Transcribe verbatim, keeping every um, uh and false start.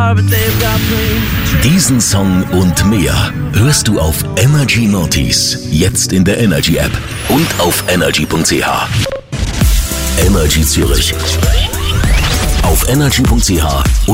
Diesen Song und mehr hörst du auf Energy Northeast, jetzt in der Energy App und auf energy punkt c h. Energy Zürich. Auf energy punkt c h